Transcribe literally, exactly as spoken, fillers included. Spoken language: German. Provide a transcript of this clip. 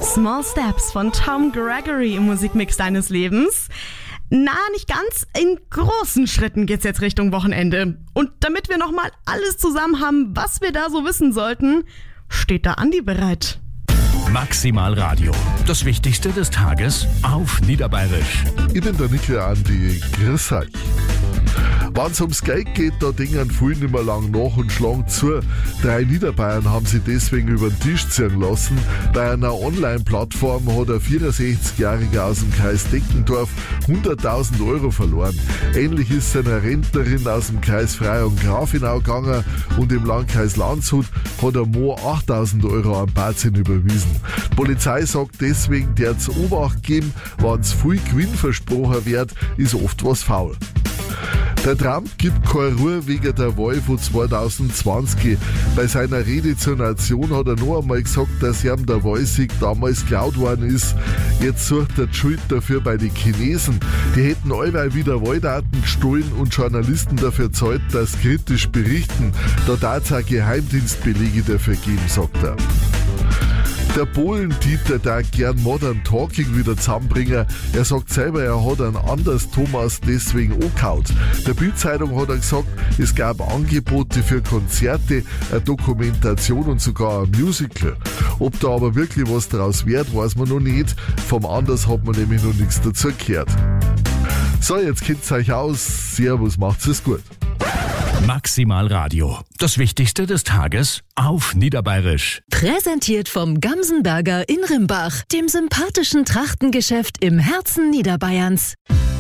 Small Steps von Tom Gregory im Musikmix deines Lebens. Na, nicht ganz. In großen Schritten geht's jetzt Richtung Wochenende. Und damit wir nochmal alles zusammen haben, was wir da so wissen sollten, steht da Andi bereit. Maximal Radio. Das Wichtigste des Tages auf Niederbayerisch. Ich bin der Nickel Andi. Grüß euch. Wenn es ums Geld geht, da denken viele nicht mehr lang nach und schlagen zu. Drei Niederbayern haben sie deswegen über den Tisch ziehen lassen. Bei einer Online-Plattform hat ein vierundsechzigjähriger aus dem Kreis Deckendorf hunderttausend Euro verloren. Ähnlich ist es einer Rentnerin aus dem Kreis Freyung-Grafenau gegangen und im Landkreis Landshut hat ein Mo achttausend Euro an Bazin überwiesen. Die Polizei sagt deswegen, der hat's Obacht geben, wenn es viel Gewinn versprochen wird, ist oft was faul. Der Trump gibt keine Ruhe wegen der Wahl von zwanzig zwanzig. Bei seiner Rede zur Nation hat er noch einmal gesagt, dass ihm der Wahlsieg damals geklaut worden ist. Jetzt sucht er die Schuld dafür bei den Chinesen. Die hätten allweil wieder Wahldaten gestohlen und Journalisten dafür zahlt, dass kritisch berichten. Da darf es auch Geheimdienstbelege dafür geben, sagt er. Der Polen-Dieter darf gern Modern Talking wieder zusammenbringen. Er sagt selber, er hat einen Anders Thomas deswegen angehaut. Der Bild-Zeitung hat er gesagt, es gab Angebote für Konzerte, eine Dokumentation und sogar ein Musical. Ob da aber wirklich was draus wird, weiß man noch nicht. Vom Anders hat man nämlich noch nichts dazu gehört. So, jetzt kennt's euch aus. Servus, macht's es gut. Maximal Radio. Das Wichtigste des Tages auf Niederbayerisch. Präsentiert vom Gamsenberger in Rimbach, dem sympathischen Trachtengeschäft im Herzen Niederbayerns.